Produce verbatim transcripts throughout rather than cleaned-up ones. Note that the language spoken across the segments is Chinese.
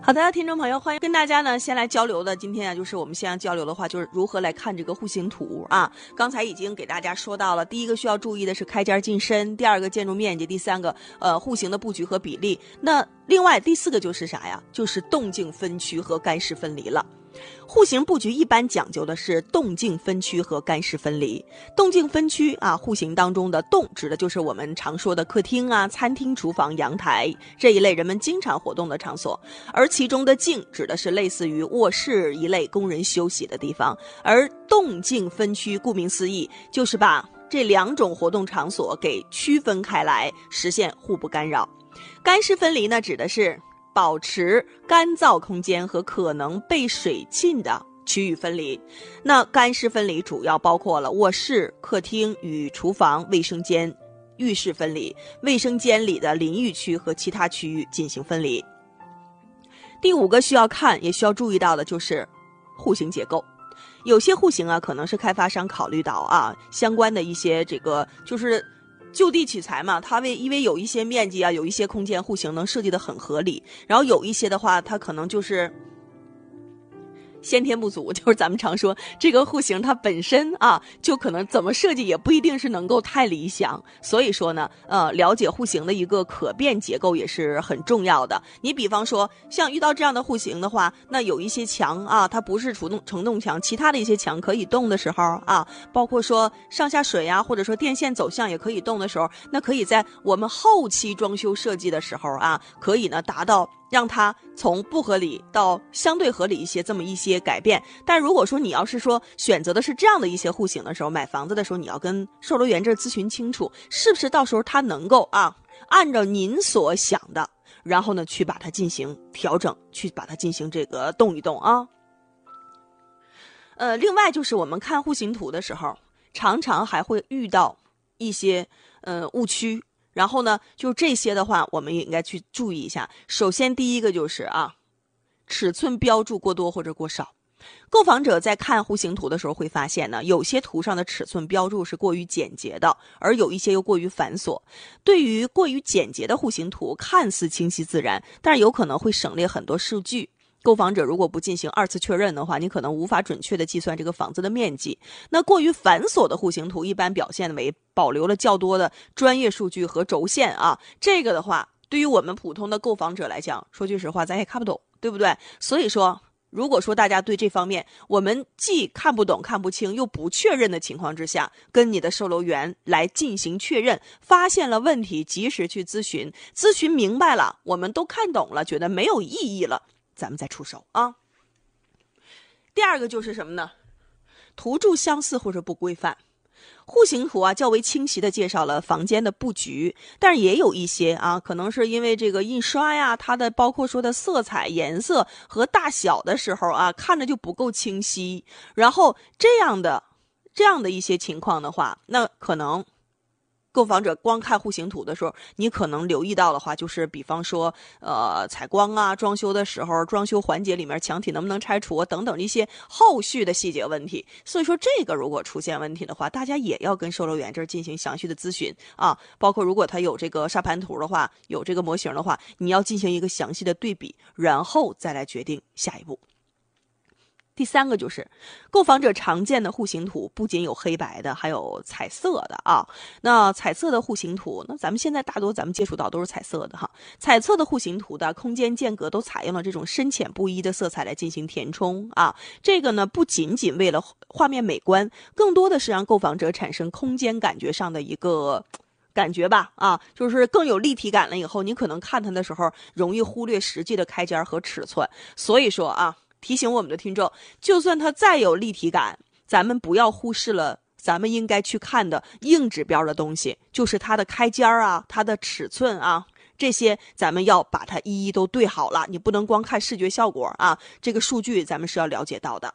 好的，听众朋友，欢迎跟大家呢先来交流的。今天啊，就是我们先要交流的话，就是如何来看这个户型图啊。刚才已经给大家说到了，第一个需要注意的是开间进深，第二个建筑面积，第三个呃户型的布局和比例。那另外第四个就是啥呀？就是动静分区和干湿分离了。户型布局一般讲究的是动静分区和干湿分离。动静分区啊，户型当中的动指的就是我们常说的客厅啊、餐厅、厨房、阳台这一类人们经常活动的场所，而其中的静指的是类似于卧室一类工人休息的地方。而动静分区顾名思义，就是把这两种活动场所给区分开来，实现互不干扰。干湿分离呢，指的是保持干燥空间和可能被水浸的区域分离。那干湿分离主要包括了卧室、客厅与厨房、卫生间、浴室分离，卫生间里的淋浴区和其他区域进行分离。第五个需要看也需要注意到的就是户型结构。有些户型啊，可能是开发商考虑到啊相关的一些这个就是就地取材嘛，它为因为有一些面积啊，有一些空间户型能设计得很合理，然后有一些的话，它可能就是先天不足，就是咱们常说这个户型它本身啊，就可能怎么设计也不一定是能够太理想。所以说呢，呃，了解户型的一个可变结构也是很重要的。你比方说，像遇到这样的户型的话，那有一些墙啊，它不是承重承重墙，其他的一些墙可以动的时候啊，包括说上下水啊，或者说电线走向也可以动的时候，那可以在我们后期装修设计的时候啊，可以呢达到让它从不合理到相对合理一些这么一些改变。但如果说你要是说选择的是这样的一些户型的时候，买房子的时候你要跟售楼员这咨询清楚，是不是到时候它能够啊按照您所想的，然后呢去把它进行调整，去把它进行这个动一动啊。呃，另外就是我们看户型图的时候，常常还会遇到一些呃误区。然后呢，就这些的话，我们也应该去注意一下。首先，第一个就是啊，尺寸标注过多或者过少。购房者在看户型图的时候会发现呢，有些图上的尺寸标注是过于简洁的，而有一些又过于繁琐。对于过于简洁的户型图，看似清晰自然，但是有可能会省略很多数据。购房者如果不进行二次确认的话，你可能无法准确的计算这个房子的面积。那过于繁琐的户型图一般表现为保留了较多的专业数据和轴线啊，这个的话对于我们普通的购房者来讲，说句实话咱也看不懂，对不对？所以说如果说大家对这方面我们既看不懂看不清又不确认的情况之下，跟你的售楼员来进行确认，发现了问题及时去咨询，咨询明白了，我们都看懂了，觉得没有意义了，咱们再出手啊。第二个就是什么呢？图注相似或者不规范。户型图啊较为清晰的介绍了房间的布局，但是也有一些啊可能是因为这个印刷呀，它的包括说的色彩、颜色和大小的时候啊，看着就不够清晰。然后这样的这样的一些情况的话，那可能购房者光看户型图的时候，你可能留意到的话，就是比方说，呃，采光啊，装修的时候，装修环节里面墙体能不能拆除啊，等等一些后续的细节问题。所以说，这个如果出现问题的话，大家也要跟售楼员这儿进行详细的咨询啊。包括如果他有这个沙盘图的话，有这个模型的话，你要进行一个详细的对比，然后再来决定下一步。第三个就是购房者常见的户型图不仅有黑白的，还有彩色的啊。那彩色的户型图，那咱们现在大多咱们接触到都是彩色的哈。彩色的户型图的空间间隔都采用了这种深浅不一的色彩来进行填充啊。这个呢不仅仅为了画面美观，更多的是让购房者产生空间感觉上的一个感觉吧啊，就是更有立体感了以后，你可能看它的时候容易忽略实际的开间和尺寸。所以说啊，提醒我们的听众，就算它再有立体感，咱们不要忽视了咱们应该去看的硬指标的东西，就是它的开间啊，它的尺寸啊，这些咱们要把它一一都对好了。你不能光看视觉效果啊，这个数据咱们是要了解到的。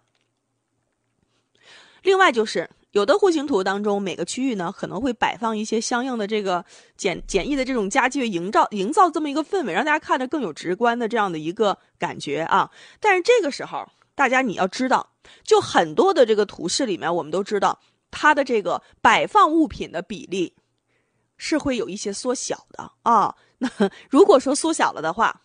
另外就是有的户型图当中，每个区域呢可能会摆放一些相应的这个简简易的这种家具，营造营造这么一个氛围，让大家看着更有直观的这样的一个感觉啊。但是这个时候大家你要知道，就很多的这个图示里面，我们都知道它的这个摆放物品的比例是会有一些缩小的啊。那如果说缩小了的话，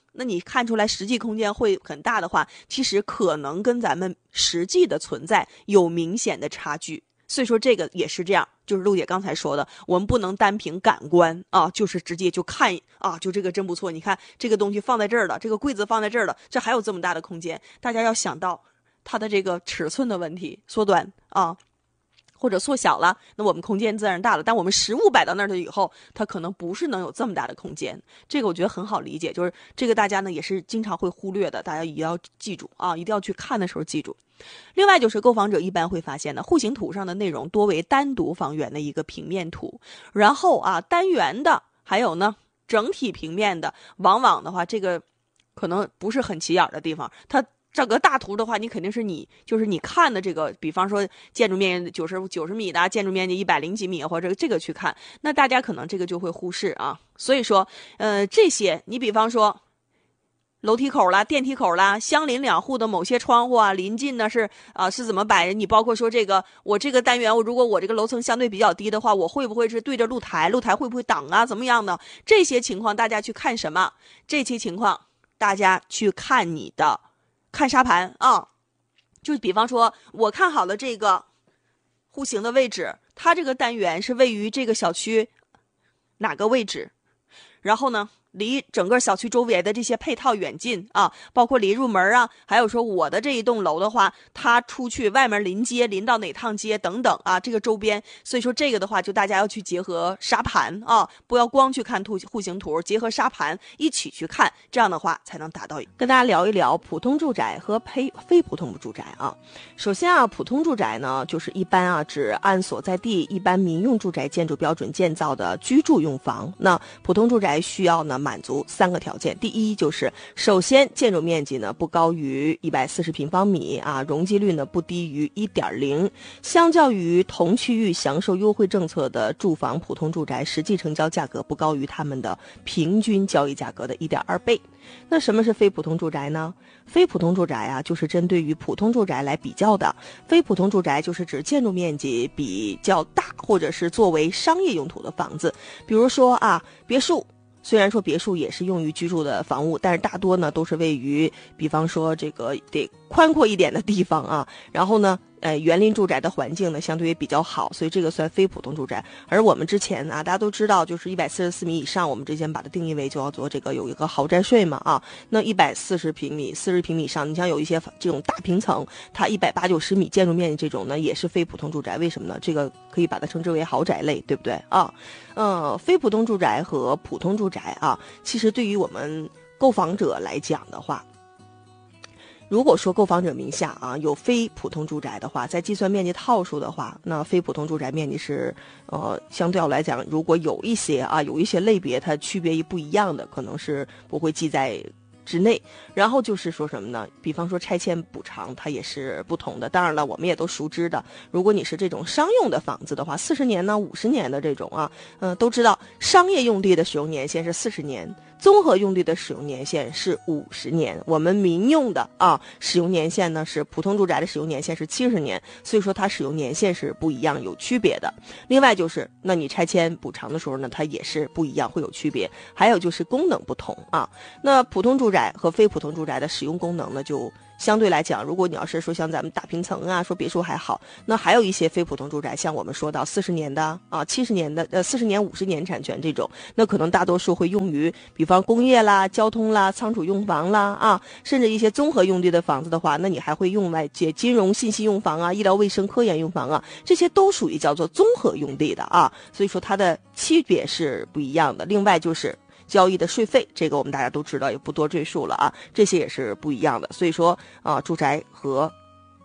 那你看出来实际空间会很大的话，其实可能跟咱们实际的存在有明显的差距。所以说这个也是这样，就是陆姐刚才说的，我们不能单凭感官啊，就是直接就看啊，就这个真不错，你看这个东西放在这儿了，这个柜子放在这儿了，这还有这么大的空间，大家要想到它的这个尺寸的问题，缩短啊或者缩小了，那我们空间自然大了。但我们实物摆到那儿了以后，它可能不是能有这么大的空间。这个我觉得很好理解，就是这个大家呢也是经常会忽略的，大家也要记住啊，一定要去看的时候记住。另外就是购房者一般会发现呢，户型图上的内容多为单独房源的一个平面图，然后啊单元的，还有呢整体平面的，往往的话这个可能不是很起眼的地方，它整个大图的话，你肯定是你就是你看的这个，比方说建筑面积九十九十米的，建筑面积一百零几米，或者这个去看，那大家可能这个就会忽视啊。所以说，呃，这些你比方说楼梯口啦、电梯口啦，相邻两户的某些窗户啊，临近呢是啊、呃、是怎么摆？你包括说这个我这个单元，我如果我这个楼层相对比较低的话，我会不会是对着露台？露台会不会挡啊？怎么样的？这些情况大家去看什么？这些情况大家去看你的。看沙盘啊，就比方说我看好了这个户型的位置，它这个单元是位于这个小区哪个位置，然后呢离整个小区周围的这些配套远近啊，包括离入门啊，还有说我的这一栋楼的话，它出去外面临街临到哪趟街等等啊，这个周边，所以说这个的话就大家要去结合沙盘啊，不要光去看图户型图，结合沙盘一起去看，这样的话才能达到。 跟大家聊一聊普通住宅和非非普通住宅啊。首先啊，普通住宅呢就是一般啊指按所在地一般民用住宅建筑标准建造的居住用房。那普通住宅需要呢满足三个条件，第一就是首先建筑面积呢不高于一百四十平方米啊，容积率呢不低于 一点零， 相较于同区域享受优惠政策的住房普通住宅，实际成交价格不高于他们的平均交易价格的 一点二倍。那什么是非普通住宅呢？非普通住宅啊，就是针对于普通住宅来比较的。非普通住宅就是指建筑面积比较大，或者是作为商业用途的房子，比如说啊，别墅。虽然说别墅也是用于居住的房屋，但是大多呢都是位于比方说这个得宽阔一点的地方啊，然后呢呃园林住宅的环境呢相对于比较好，所以这个算非普通住宅。而我们之前啊大家都知道，就是一百四十四米以上，我们之前把它定义为就要做这个有一个豪宅税嘛啊，那一百四十平米四十平米以上，你像有一些这种大平层，它一百八九十米建筑面积这种呢也是非普通住宅。为什么呢？这个可以把它称之为豪宅类，对不对啊？呃非普通住宅和普通住宅啊，其实对于我们购房者来讲的话，如果说购房者名下啊有非普通住宅的话，在计算面积套数的话，那非普通住宅面积是呃相对来讲，如果有一些啊有一些类别它区别不一样的，可能是不会记在之内。然后就是说什么呢？比方说拆迁补偿，它也是不同的。当然了，我们也都熟知的，如果你是这种商用的房子的话，四十年呢、五十年的这种啊，嗯、呃，都知道商业用地的使用年限是四十年，综合用地的使用年限是五十年。我们民用的啊使用年限呢是普通住宅的使用年限是七十年，所以说它使用年限是不一样，有区别的。另外就是，那你拆迁补偿的时候呢，它也是不一样，会有区别。还有就是功能不同啊，那普通住宅和非普通住宅的使用功能呢，就相对来讲，如果你要是说像咱们大平层啊，说别墅还好，那还有一些非普通住宅，像我们说到四十年的啊、七十年的、呃四十年、五十年产权这种，那可能大多数会用于，比方工业啦、交通啦、仓储用房啦啊，甚至一些综合用地的房子的话，那你还会用来接金融信息用房啊、医疗卫生科研用房啊，这些都属于叫做综合用地的啊，所以说它的区别是不一样的。另外就是交易的税费，这个我们大家都知道，也不多赘述了啊，这些也是不一样的。所以说啊，住宅和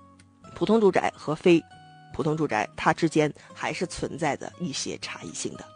普通住宅和非普通住宅，它之间还是存在着一些差异性的。